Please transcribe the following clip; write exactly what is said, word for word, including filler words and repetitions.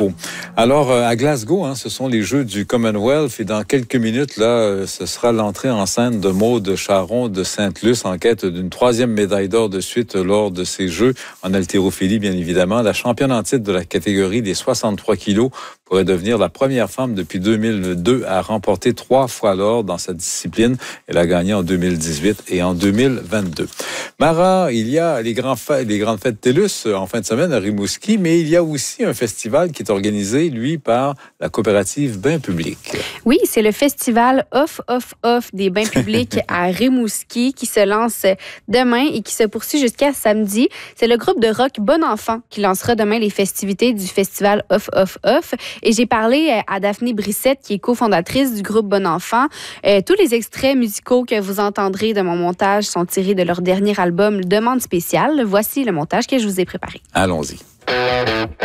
info. Alors, à Glasgow, hein, ce sont les Jeux du Commonwealth et dans quelques minutes, là, ce sera l'entrée en scène de Maude Charron de Sainte-Luce en quête d'une troisième médaille d'or de suite lors de ces Jeux en haltérophilie, bien évidemment. La championne en titre de la catégorie des soixante-trois kilos pourrait devenir la première femme depuis deux mille deux à remporter trois fois l'or dans cette discipline. Elle a gagné en deux mille dix-huit et en deux mille vingt-deux. Mara, il y a les, grands fêtes, les grandes fêtes TELUS en fin de semaine à Rimouski, mais il y a aussi un festival qui est organisé, lui, par la coopérative Bains Publics. Oui, c'est le festival Off, Off, Off des Bains Publics à Rimouski qui se lance demain et qui se poursuit jusqu'à samedi. C'est le groupe de rock Bon Enfant qui lancera demain les festivités du festival Off, Off, Off. Et j'ai parlé à Daphné Brissette, qui est cofondatrice du groupe Bon Enfant. Euh, tous les extraits musicaux que vous entendrez de mon montage sont tirés de leur dernier album Demande spéciale. Voici le montage que je vous ai préparé. Allons-y.